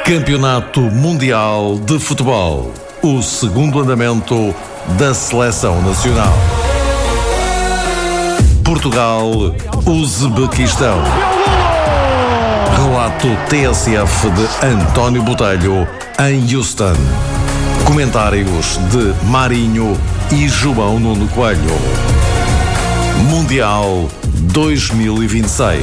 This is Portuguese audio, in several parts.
Campeonato Mundial de Futebol. O segundo andamento da Seleção Nacional. Portugal, Uzbequistão. Relato TSF de António Botelho em Houston. Comentários de Marinho e João Nuno Coelho. Mundial 2026.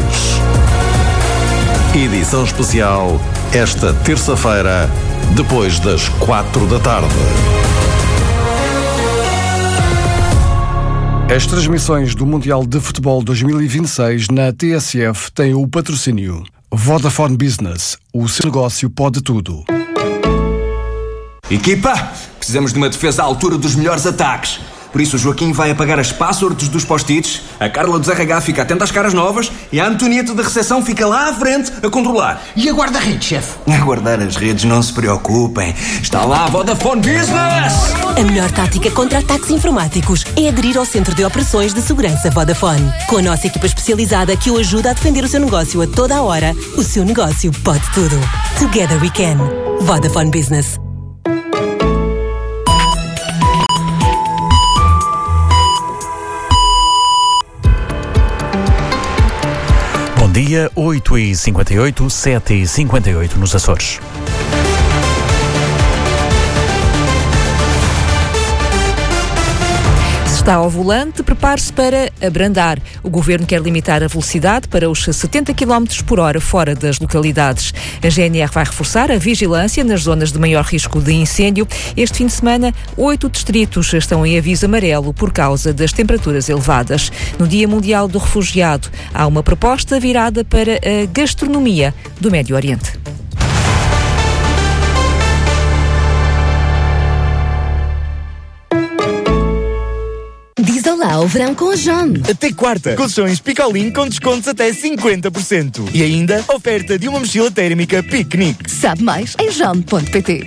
Edição especial esta terça-feira, depois das 4 da tarde. As transmissões do Mundial de Futebol 2026 na TSF têm o patrocínio Vodafone Business. O seu negócio pode tudo. Equipa, precisamos de uma defesa à altura dos melhores ataques. Por isso o Joaquim vai apagar as passwords dos post-its, a Carla dos RH fica atenta às caras novas e a Antonieta da recepção fica lá à frente a controlar. E a guarda-redes, chefe? A guardar as redes, não se preocupem. Está lá a Vodafone Business! A melhor tática contra ataques informáticos é aderir ao Centro de Operações de Segurança Vodafone. Com a nossa equipa especializada que o ajuda a defender o seu negócio a toda a hora, o seu negócio pode tudo. Together we can. Vodafone Business. Bom dia, 8h58, 7h58 nos Açores. Está ao volante, prepare-se para abrandar. O Governo quer limitar a velocidade para os 70 km por hora fora das localidades. A GNR vai reforçar a vigilância nas zonas de maior risco de incêndio. Este fim de semana, 8 distritos estão em aviso amarelo por causa das temperaturas elevadas. No Dia Mundial do Refugiado, há uma proposta virada para a gastronomia do Médio Oriente. Diz olá ao verão com a John. Até quarta, colchões Picolin com descontos até 50%. E ainda, oferta de uma mochila térmica piquenique. Sabe mais em john.pt.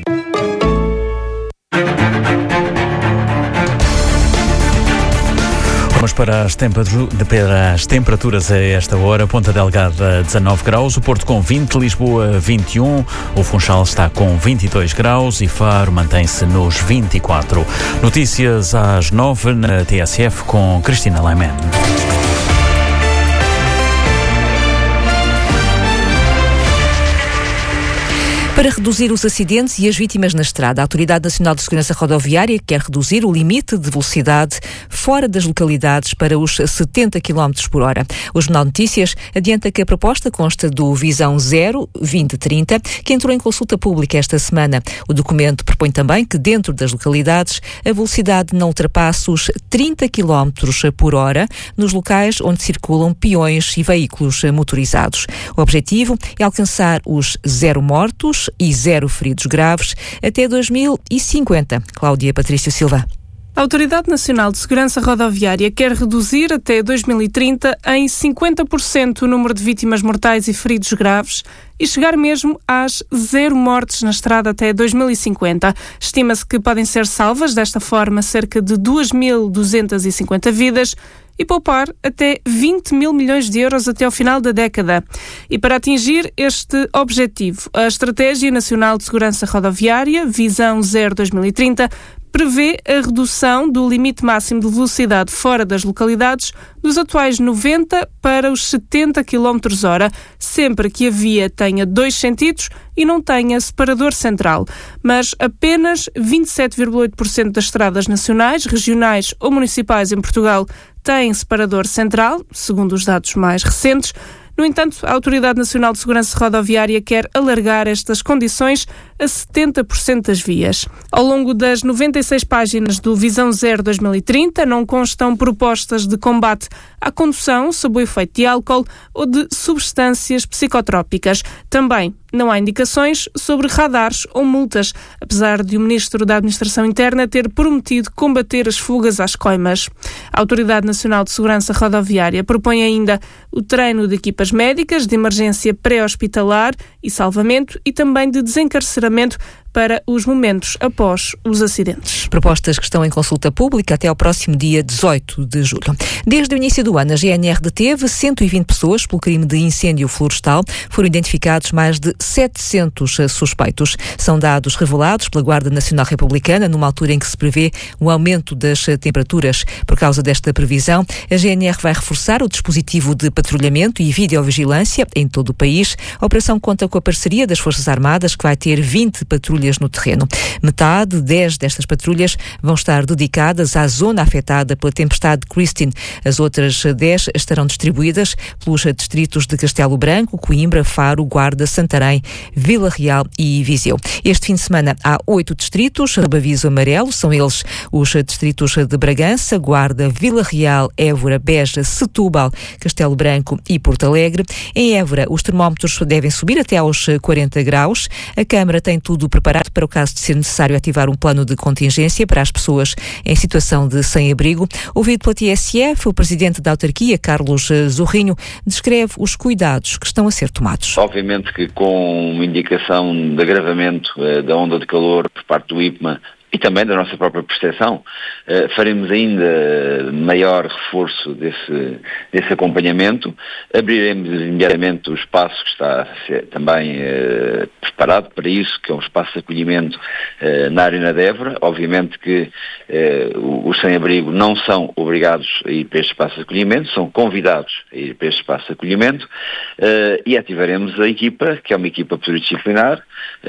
Vamos para as temperaturas a esta hora. Ponta Delgada 19 graus, o Porto com 20, Lisboa 21, o Funchal está com 22 graus e Faro mantém-se nos 24. Notícias às 9 na TSF com Cristina Laiman. Para reduzir os acidentes e as vítimas na estrada, a Autoridade Nacional de Segurança Rodoviária quer reduzir o limite de velocidade fora das localidades para os 70 km por hora. O Jornal Notícias adianta que a proposta consta do Visão Zero 2030, que entrou em consulta pública esta semana. O documento propõe também que dentro das localidades a velocidade não ultrapasse os 30 km por hora nos locais onde circulam peões e veículos motorizados. O objetivo é alcançar os 0 mortos e 0 feridos graves até 2050. Cláudia Patrício Silva. A Autoridade Nacional de Segurança Rodoviária quer reduzir até 2030 em 50% o número de vítimas mortais e feridos graves e chegar mesmo às 0 mortes na estrada até 2050. Estima-se que podem ser salvas desta forma cerca de 2.250 vidas e poupar até 20 mil milhões de euros até ao final da década. E para atingir este objetivo, a Estratégia Nacional de Segurança Rodoviária, Visão Zero 2030, prevê a redução do limite máximo de velocidade fora das localidades dos atuais 90 para os 70 km/h, sempre que a via tenha 2 sentidos e não tenha separador central. Mas apenas 27,8% das estradas nacionais, regionais ou municipais em Portugal têm separador central, segundo os dados mais recentes. No entanto, a Autoridade Nacional de Segurança Rodoviária quer alargar estas condições a 70% das vias. Ao longo das 96 páginas do Visão Zero 2030 não constam propostas de combate à condução sob o efeito de álcool ou de substâncias psicotrópicas. Também não há indicações sobre radares ou multas, apesar de o Ministro da Administração Interna ter prometido combater as fugas às coimas. A Autoridade Nacional de Segurança Rodoviária propõe ainda o treino de equipas médicas de emergência pré-hospitalar e salvamento e também de desencarceramento para os momentos após os acidentes. Propostas que estão em consulta pública até ao próximo dia 18 de julho. Desde o início do ano, a GNR deteve 120 pessoas pelo crime de incêndio florestal. Foram identificados mais de 700 suspeitos. São dados revelados pela Guarda Nacional Republicana numa altura em que se prevê um aumento das temperaturas. Por causa desta previsão, a GNR vai reforçar o dispositivo de patrulhamento e videovigilância em todo o país. A operação conta com a parceria das Forças Armadas, que vai ter 20 patrulhas no terreno. Metade, 10 destas patrulhas, vão estar dedicadas à zona afetada pela tempestade Christine. As outras 10 estarão distribuídas pelos distritos de Castelo Branco, Coimbra, Faro, Guarda, Santarém, Vila Real e Viseu. Este fim de semana há 8 distritos sob aviso amarelo. São eles os distritos de Bragança, Guarda, Vila Real, Évora, Beja, Setúbal, Castelo Branco e Porto Alegre. Em Évora, os termómetros devem subir até aos 40 graus. A Câmara tem tudo preparado para o caso de ser necessário ativar um plano de contingência para as pessoas em situação de sem-abrigo. Ouvido pela TSF, o presidente da autarquia, Carlos Zorrinho, descreve os cuidados que estão a ser tomados. Obviamente que com uma indicação de agravamento da onda de calor por parte do IPMA e também da nossa própria percepção, faremos ainda maior reforço desse acompanhamento. Abriremos imediatamente o espaço que está a ser também preparado para isso, que é um espaço de acolhimento na Arena de Évora. Obviamente que os sem-abrigo não são obrigados a ir para este espaço de acolhimento, são convidados a ir para este espaço de acolhimento, e ativaremos a equipa, que é uma equipa pluridisciplinar,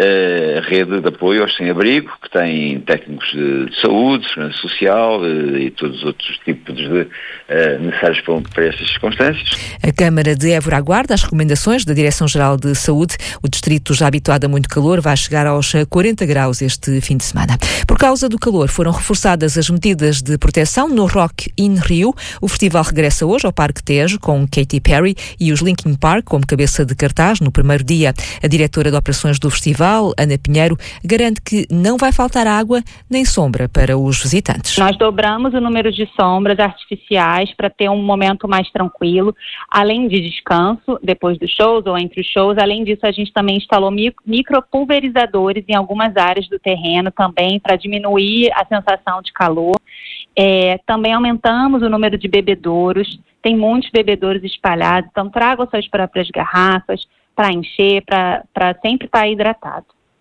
a rede de apoio aos sem-abrigo, que tem técnicos de saúde, segurança social e todos os outros tipos de necessários para estas circunstâncias. A Câmara de Évora aguarda as recomendações da Direção-Geral de Saúde. O distrito, já habituado a muito calor, vai chegar aos 40 graus este fim de semana. Por causa do calor, foram reforçadas as medidas de proteção no Rock in Rio. O festival regressa hoje ao Parque Tejo com Katy Perry e os Linkin Park como cabeça de cartaz no primeiro dia. A diretora de operações do festival, Ana Pinheiro, garante que não vai faltar água nem sombra para os visitantes. Nós dobramos o número de sombras artificiais para ter um momento mais tranquilo, além de descanso depois dos shows ou entre os shows. Além disso, a gente também instalou micropulverizadores em algumas áreas do terreno também para diminuir a sensação de calor. Também aumentamos o número de bebedouros, tem muitos bebedouros espalhados, então tragam suas próprias garrafas para encher, para sempre estar hidratado.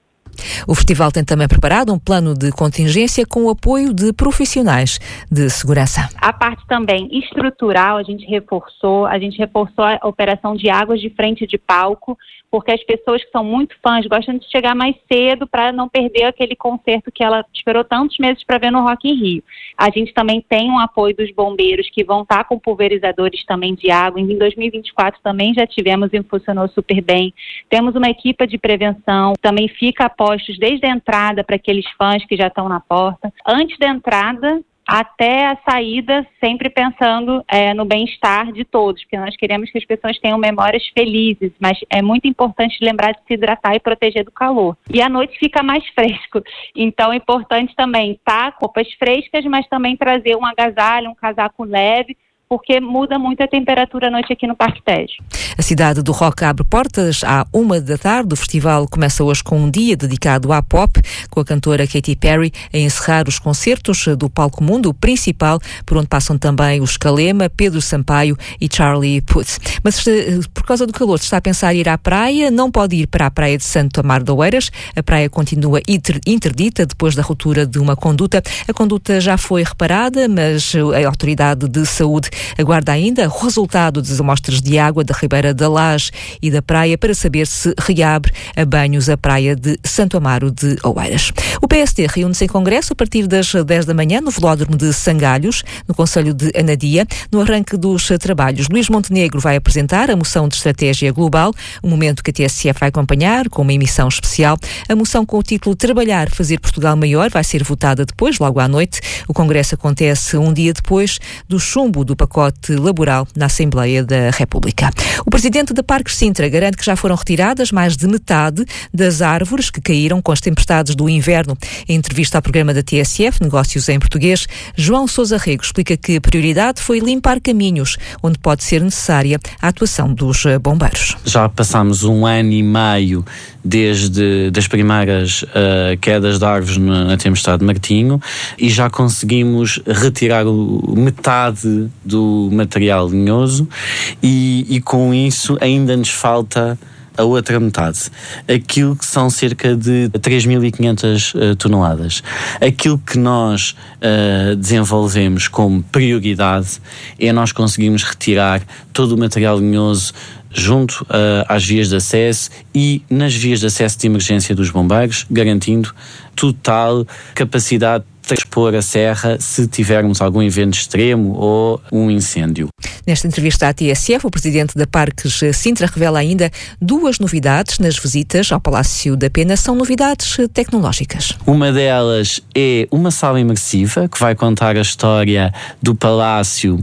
O festival tem também preparado um plano de contingência com o apoio de profissionais de segurança. A parte também estrutural, a gente reforçou a operação de águas de frente de palco, porque as pessoas que são muito fãs gostam de chegar mais cedo para não perder aquele concerto que ela esperou tantos meses para ver no Rock in Rio. A gente também tem um apoio dos bombeiros que vão estar com pulverizadores também de água. Em 2024 também já tivemos e funcionou super bem. Temos uma equipe de prevenção, também fica a postos desde a entrada para aqueles fãs que já estão na porta. Antes da entrada até a saída, sempre pensando no bem-estar de todos, porque nós queremos que as pessoas tenham memórias felizes, mas é muito importante lembrar de se hidratar e proteger do calor. E à noite fica mais fresco, então é importante também estar com roupas frescas, mas também trazer um agasalho, um casaco leve, porque muda muito a temperatura à noite aqui no Parque Tejo. A cidade do Rock abre portas à 13h. O festival começa hoje com um dia dedicado à pop, com a cantora Katy Perry a encerrar os concertos do Palco Mundo, o principal, por onde passam também os Calema, Pedro Sampaio e Charlie Puth. Mas por causa do calor, se está a pensar em ir à praia, não pode ir para a praia de Santo Amaro de Oeiras. A praia continua interdita depois da ruptura de uma conduta. A conduta já foi reparada, mas a Autoridade de Saúde aguarda ainda o resultado das amostras de água da Ribeira da Laje e da praia para saber se reabre a banhos a praia de Santo Amaro de Oeiras. O PSD reúne-se em congresso a partir das 10 da manhã no velódromo de Sangalhos, no concelho de Anadia, no arranque dos trabalhos. Luís Montenegro vai apresentar a moção de estratégia global, um momento que a TSF vai acompanhar com uma emissão especial. A moção com o título Trabalhar, Fazer Portugal Maior vai ser votada depois, logo à noite. O congresso acontece um dia depois do chumbo do pacote laboral na Assembleia da República. O presidente da Parques Sintra garante que já foram retiradas mais de metade das árvores que caíram com as tempestades do inverno. Em entrevista ao programa da TSF, Negócios em Português, João Sousa Rego explica que a prioridade foi limpar caminhos, onde pode ser necessária a atuação dos bombeiros. Já passámos 1 ano e meio desde das primeiras quedas de árvores na tempestade de Martinho, e já conseguimos retirar metade do material linhoso e com isso ainda nos falta a outra metade, aquilo que são cerca de 3.500 toneladas. Aquilo que nós desenvolvemos como prioridade é nós conseguirmos retirar todo o material linhoso junto às vias de acesso e nas vias de acesso de emergência dos bombeiros, garantindo total capacidade de transpor a serra se tivermos algum evento extremo ou um incêndio. Nesta entrevista à TSF, o presidente da Parques Sintra revela ainda 2 novidades nas visitas ao Palácio da Pena. São novidades tecnológicas. Uma delas é uma sala imersiva que vai contar a história do Palácio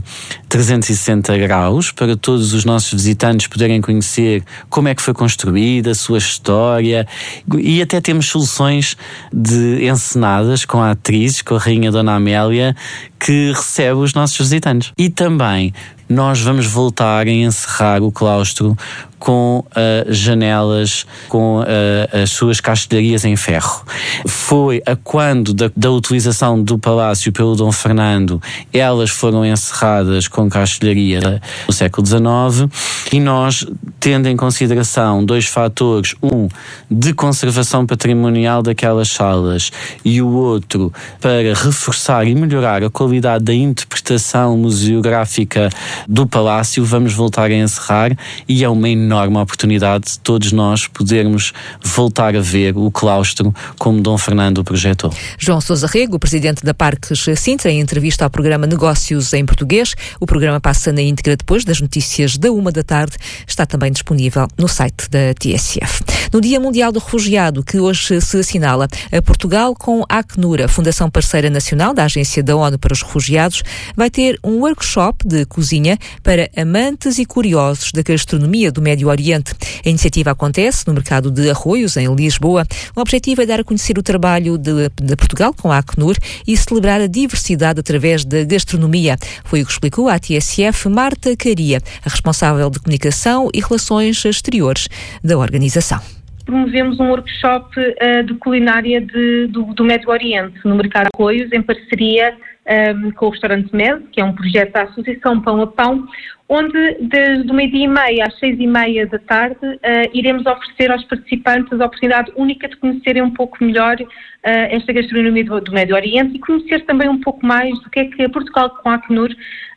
360 graus para todos os nossos visitantes poderem conhecer como é que foi construída, a sua história, e até temos soluções de encenadas com atrizes, com a Rainha Dona Amélia, que recebe os nossos visitantes. E também nós vamos voltar a encerrar o claustro com janelas, com as suas castelharias em ferro. Foi a quando da utilização do palácio pelo Dom Fernando, elas foram encerradas com castelharia no século XIX, e nós, tendo em consideração 2 fatores, um de conservação patrimonial daquelas salas e o outro para reforçar e melhorar a qualidade da interpretação museográfica do palácio, vamos voltar a encerrar, e é uma enorme oportunidade de todos nós podermos voltar a ver o claustro como Dom Fernando o projetou. João Sousa Rego, presidente da Parques Sintra, em entrevista ao programa Negócios em Português. O programa passa na íntegra depois das notícias da 1 da tarde. Está também disponível no site da TSF. No Dia Mundial do Refugiado, que hoje se assinala, a Portugal com a Acnur, a Fundação Parceira Nacional da Agência da ONU para os Refugiados, vai ter um workshop de cozinha para amantes e curiosos da gastronomia do Médio Oriente. A iniciativa acontece no mercado de Arroios, em Lisboa. O objetivo é dar a conhecer o trabalho de Portugal com a Acnur e celebrar a diversidade através da gastronomia. Foi o que explicou à TSF Marta Caria, a responsável de comunicação e relações exteriores da organização. Promovemos um workshop de culinária do Médio Oriente, no mercado de Arroios, em parceria com o restaurante MED, que é um projeto da Associação Pão a Pão, onde do 12h30 às 6h30 da tarde iremos oferecer aos participantes a oportunidade única de conhecerem um pouco melhor esta gastronomia do Médio Oriente e conhecer também um pouco mais do que é que a Portugal com a Acnur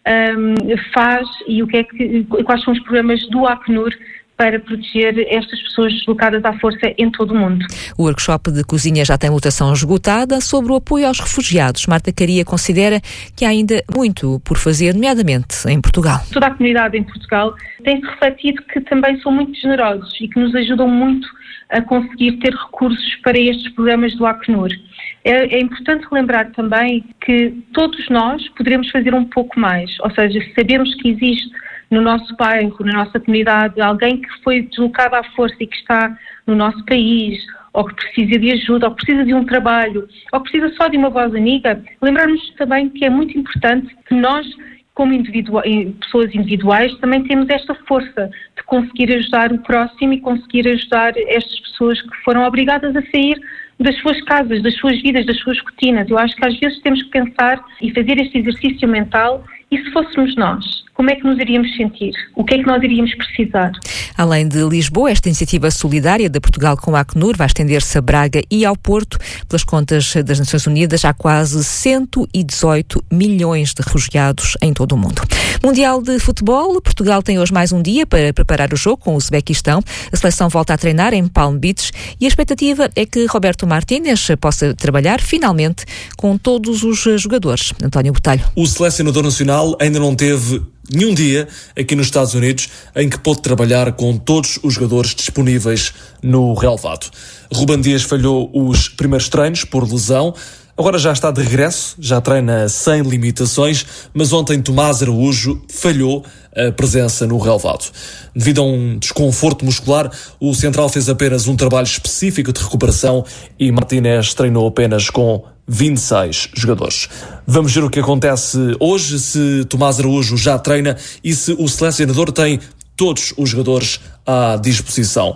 faz e quais são os programas do Acnur para proteger estas pessoas deslocadas à força em todo o mundo. O workshop de cozinha já tem lotação esgotada. Sobre o apoio aos refugiados, Marta Caria considera que há ainda muito por fazer, nomeadamente em Portugal. Toda a comunidade em Portugal tem-se refletido que também são muito generosos e que nos ajudam muito a conseguir ter recursos para estes programas do Acnur. É importante relembrar também que todos nós poderemos fazer um pouco mais, ou seja, sabemos que existe no nosso bairro, na nossa comunidade, alguém que foi deslocado à força e que está no nosso país, ou que precisa de ajuda, ou que precisa de um trabalho, ou que precisa só de uma voz amiga, lembrarmos também que é muito importante que nós, como pessoas individuais, também temos esta força de conseguir ajudar o próximo e conseguir ajudar estas pessoas que foram obrigadas a sair das suas casas, das suas vidas, das suas rotinas. Eu acho que às vezes temos que pensar e fazer este exercício mental, e se fôssemos nós, como é que nos iríamos sentir? O que é que nós iríamos precisar? Além de Lisboa, esta iniciativa solidária da Portugal com a Acnur vai estender-se a Braga e ao Porto. Pelas contas das Nações Unidas, há quase 118 milhões de refugiados em todo o mundo. Mundial de Futebol, Portugal tem hoje mais um dia para preparar o jogo com o Uzbequistão. A seleção volta a treinar em Palm Beach e a expectativa é que Roberto Martínez possa trabalhar finalmente com todos os jogadores. António Botelho. O selecionador nacional ainda não teve nenhum dia aqui nos Estados Unidos em que pôde trabalhar com todos os jogadores disponíveis no relevado. Ruben Dias falhou os primeiros treinos por lesão. Agora já está de regresso, já treina sem limitações, mas ontem Tomás Araújo falhou a presença no relevado. Devido a um desconforto muscular, o central fez apenas um trabalho específico de recuperação e Martínez treinou apenas com 26 jogadores. Vamos ver o que acontece hoje, se Tomás Araújo já treina e se o selecionador tem todos os jogadores à disposição.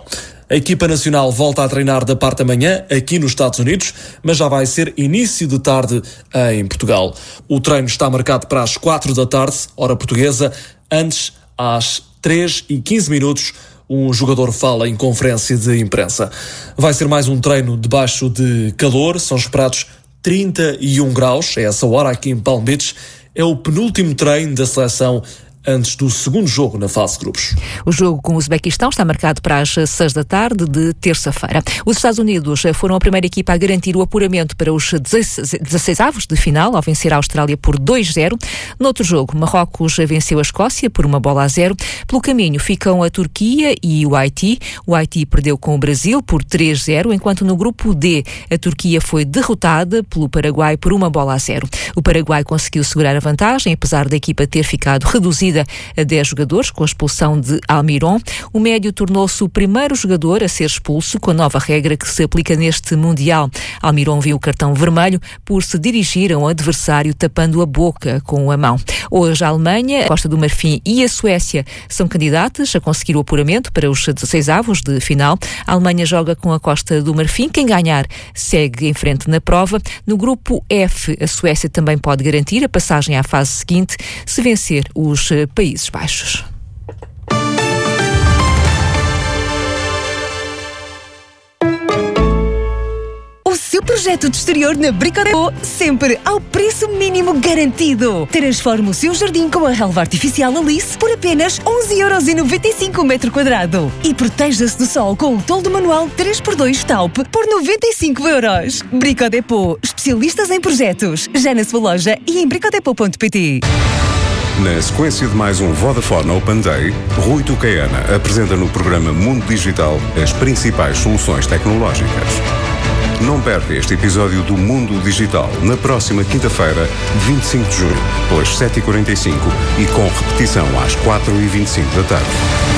A equipa nacional volta a treinar da parte da manhã aqui nos Estados Unidos, mas já vai ser início de tarde em Portugal. O treino está marcado para as 4 da tarde, hora portuguesa. Antes, às 3h15, um jogador fala em conferência de imprensa. Vai ser mais um treino debaixo de calor, são esperados 31 graus, é essa hora aqui em Palm Beach. É o penúltimo treino da seleção antes do segundo jogo na fase de grupos. O jogo com o Uzbequistão está marcado para as 6 da tarde de terça-feira. Os Estados Unidos foram a primeira equipa a garantir o apuramento para os 16avos de final, ao vencer a Austrália por 2-0. Noutro jogo, Marrocos venceu a Escócia por 1-0. Pelo caminho ficam a Turquia e o Haiti. O Haiti perdeu com o Brasil por 3-0, enquanto no grupo D a Turquia foi derrotada pelo Paraguai por 1-0. O Paraguai conseguiu segurar a vantagem, apesar da equipa ter ficado reduzida a 10 jogadores, com a expulsão de Almiron. O médio tornou-se o primeiro jogador a ser expulso com a nova regra que se aplica neste Mundial. Almiron viu o cartão vermelho por se dirigir a um adversário tapando a boca com a mão. Hoje a Alemanha, a Costa do Marfim e a Suécia são candidatas a conseguir o apuramento para os 16avos de final. A Alemanha joga com a Costa do Marfim. Quem ganhar segue em frente na prova. No grupo F, a Suécia também pode garantir a passagem à fase seguinte se vencer os Países Baixos. O seu projeto de exterior na Brico Dépôt, sempre ao preço mínimo garantido. Transforme o seu jardim com a relva artificial Alice por apenas 11,95€ o metro quadrado. E proteja-se do sol com o toldo manual 3x2 Taup por 95€. Brico Dépôt, especialistas em projetos. Já na sua loja e em bricodepot.pt. Na sequência de mais um Vodafone Open Day, Rui Tucaiana apresenta no programa Mundo Digital as principais soluções tecnológicas. Não perca este episódio do Mundo Digital na próxima quinta-feira, 25 de junho, pelas 7h45 e com repetição às 4h25 da tarde.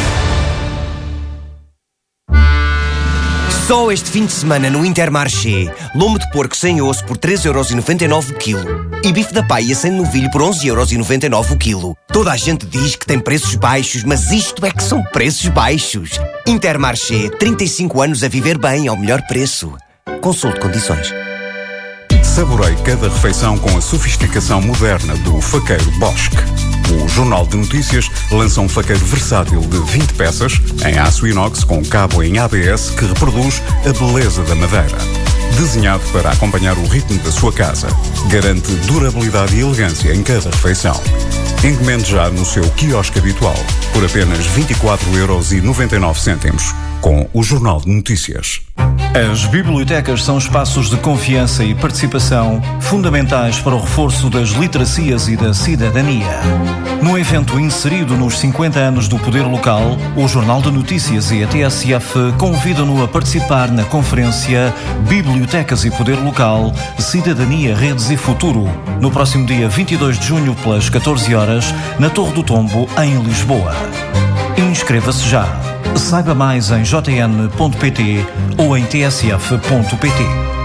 Só este fim de semana no Intermarché, lombo de porco sem osso por 3,99€ o quilo e bife da paia sem novilho por 11,99€ o quilo. Toda a gente diz que tem preços baixos, mas isto é que são preços baixos. Intermarché, 35 anos a viver bem ao melhor preço. Consulte condições. Saboreie cada refeição com a sofisticação moderna do faqueiro Bosch. O Jornal de Notícias lança um faqueiro versátil de 20 peças, em aço inox com cabo em ABS que reproduz a beleza da madeira. Desenhado para acompanhar o ritmo da sua casa, garante durabilidade e elegância em cada refeição. Encomende já no seu quiosque habitual, por apenas 24,99€, com o Jornal de Notícias. As bibliotecas são espaços de confiança e participação fundamentais para o reforço das literacias e da cidadania. Num evento inserido nos 50 anos do Poder Local, o Jornal de Notícias e a TSF convidam-no a participar na conferência Bibliotecas e Poder Local, Cidadania, Redes e Futuro, no próximo dia 22 de junho, pelas 14h, na Torre do Tombo, em Lisboa. Inscreva-se já. Saiba mais em jn.pt ou em tsf.pt.